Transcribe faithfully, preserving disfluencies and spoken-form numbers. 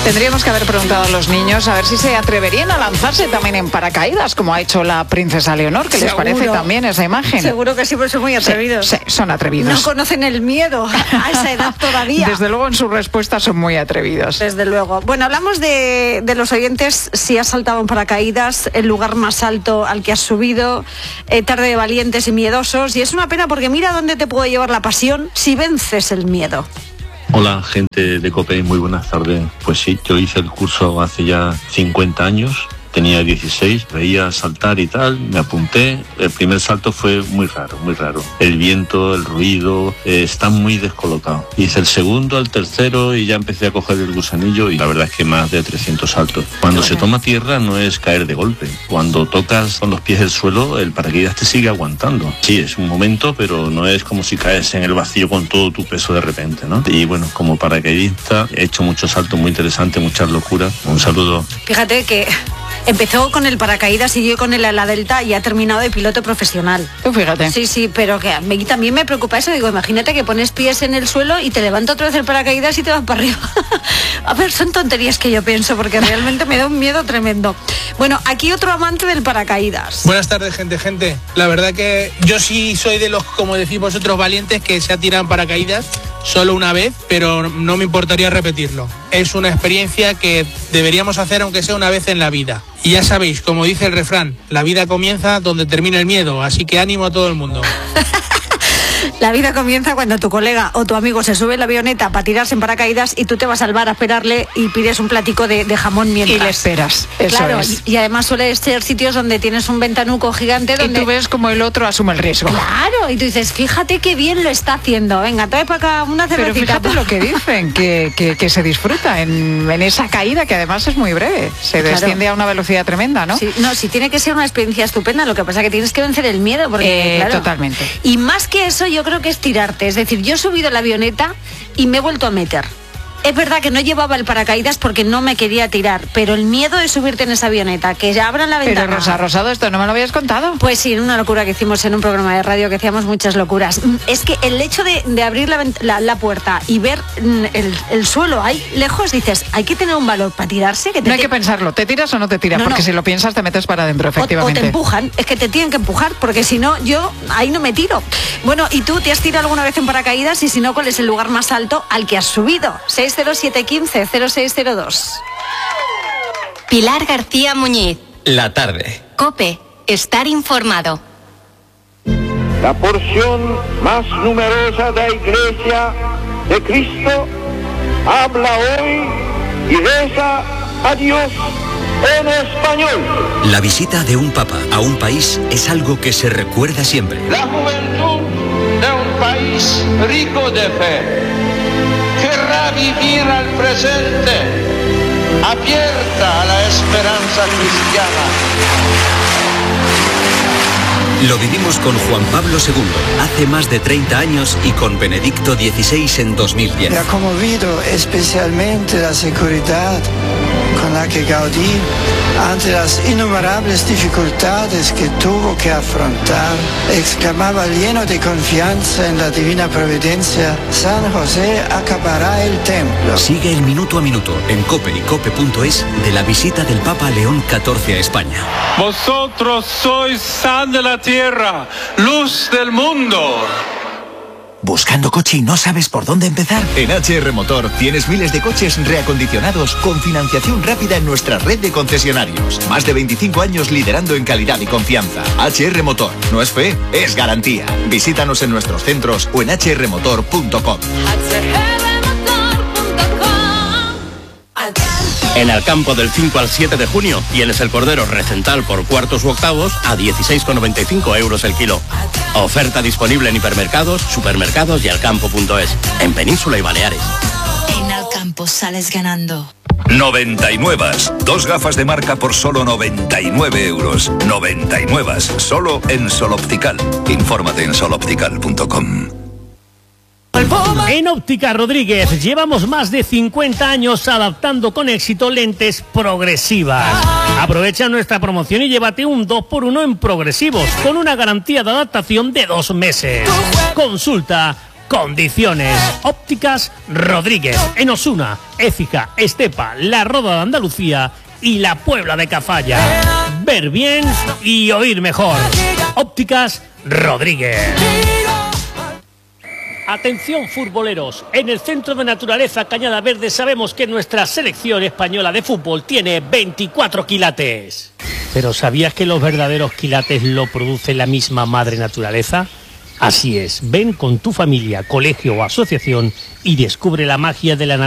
Tendríamos que haber preguntado a los niños a ver si se atreverían a lanzarse también en paracaídas, como ha hecho la princesa Leonor. ¿Qué les parece también esa imagen? Seguro que sí, porque son muy atrevidos. Sí, sí, son atrevidos. No conocen el miedo a esa edad todavía. Desde luego en sus respuestas son muy atrevidos. Desde luego. Bueno, hablamos de, de los oyentes, si has saltado en paracaídas, el lugar más alto al que has subido, eh, tarde de valientes y miedosos, y es una pena porque mira dónde te puede llevar la pasión si vences el miedo. Hola, gente de COPE, muy buenas tardes. Pues sí, yo hice el curso hace ya cincuenta años. Tenía dieciséis, veía saltar y tal, me apunté. El primer salto fue muy raro, muy raro. El viento, el ruido, eh, está muy descolocado. Hice el segundo, el tercero y ya empecé a coger el gusanillo y la verdad es que más de trescientos saltos. Cuando se toma tierra no es caer de golpe. Cuando tocas con los pies el suelo, el paracaídas te sigue aguantando. Sí, es un momento, pero no es como si caes en el vacío con todo tu peso de repente, ¿no? Y bueno, como paracaidista he hecho muchos saltos muy interesantes, muchas locuras. Un saludo. Fíjate que empezó con el paracaídas, siguió con el ala delta y ha terminado de piloto profesional. Tú fíjate. Sí, sí, pero que a mí también me preocupa eso. Digo, imagínate que pones pies en el suelo y te levanta otra vez el paracaídas y te vas para arriba. A ver, son tonterías que yo pienso porque realmente me da un miedo tremendo. Bueno, aquí otro amante del paracaídas. Buenas tardes, gente, gente. La verdad que yo sí soy de los, como decís vosotros, valientes que se ha tirado en paracaídas solo una vez, pero no me importaría repetirlo. Es una experiencia que deberíamos hacer aunque sea una vez en la vida. Y ya sabéis, como dice el refrán, la vida comienza donde termina el miedo, así que ánimo a todo el mundo. La vida comienza cuando tu colega o tu amigo se sube en la avioneta para tirarse en paracaídas y tú te vas al bar a esperarle y pides un platico de, de jamón mientras. Y le esperas, eso claro, es. Y, y además suele ser sitios donde tienes un ventanuco gigante donde... Y tú ves como el otro asume el riesgo. Claro, y tú dices, fíjate qué bien lo está haciendo. Venga, trae para acá una cervecita. Pero fíjate lo que dicen, que, que, que se disfruta en, en esa caída, que además es muy breve. Se Claro. desciende a una velocidad tremenda, ¿no? Sí, no, sí tiene que ser una experiencia estupenda, lo que pasa es que tienes que vencer el miedo. Porque, Eh, claro, totalmente. Y más que eso, yo creo que es tirarte. Es decir, yo he subido la avioneta y me he vuelto a meter. Es verdad que no llevaba el paracaídas porque no me quería tirar, pero el miedo de subirte en esa avioneta, que ya abran la ventana. Pero Rosa Rosado, esto no me lo habías contado. Pues sí, una locura que hicimos en un programa de radio, que hacíamos muchas locuras. Es que el hecho de, de abrir la, la, la puerta y ver el, el suelo ahí lejos, dices, hay que tener un valor para tirarse. Que te No hay te... que pensarlo, ¿te tiras o no te tiras? No, porque no. si lo piensas te metes para adentro, efectivamente. O, o te empujan, es que te tienen que empujar, porque si no, yo ahí no me tiro. Bueno, ¿y tú te has tirado alguna vez en paracaídas? Y si no, ¿cuál es el lugar más alto al que has subido? seis cero siete uno cinco cero seis cero dos. Pilar García Muñiz. La tarde. COPE. Estar informado. La porción más numerosa de la Iglesia de Cristo habla hoy y reza a Dios en español. La visita de un papa a un país es algo que se recuerda siempre. La juventud de un país rico de fe querrá vivir al presente, abierta a la esperanza cristiana. Lo vivimos con Juan Pablo segundo hace más de treinta años y con Benedicto dieciséis en dos mil diez. Me ha conmovido especialmente la seguridad con la que Gaudí, ante las innumerables dificultades que tuvo que afrontar, exclamaba lleno de confianza en la divina providencia: San José acabará el templo. Sigue el minuto a minuto en COPE y COPE punto es de la visita del Papa León catorce a España. Vosotros sois sal de la tierra, luz del mundo. ¿Buscando coche y no sabes por dónde empezar? En H R Motor tienes miles de coches reacondicionados con financiación rápida en nuestra red de concesionarios. Más de veinticinco años liderando en calidad y confianza. H R Motor. No es fe, es garantía. Visítanos en nuestros centros o en h r motor punto com. En el campo del cinco al siete de junio tienes el cordero recental por cuartos u octavos a dieciséis con noventa y cinco euros el kilo. Oferta disponible en hipermercados, supermercados y alcampo punto es, en Península y Baleares. En Alcampo sales ganando. noventa y nueve. Dos gafas de marca por solo noventa y nueve euros. noventa y nueve. Solo en Sol Optical. Infórmate en sol optical punto com. En Óptica Rodríguez llevamos más de cincuenta años adaptando con éxito lentes progresivas. Aprovecha nuestra promoción y llévate un dos por uno en progresivos con una garantía de adaptación de dos meses. Consulta condiciones. Ópticas Rodríguez, en Osuna, Écija, Estepa, La Roda de Andalucía y la Puebla de Cafalla. Ver bien y oír mejor. Ópticas Rodríguez. Atención futboleros, en el Centro de Naturaleza Cañada Verde sabemos que nuestra selección española de fútbol tiene veinticuatro quilates. ¿Pero sabías que los verdaderos quilates lo produce la misma madre naturaleza? Así es, ven con tu familia, colegio o asociación y descubre la magia de la naturaleza.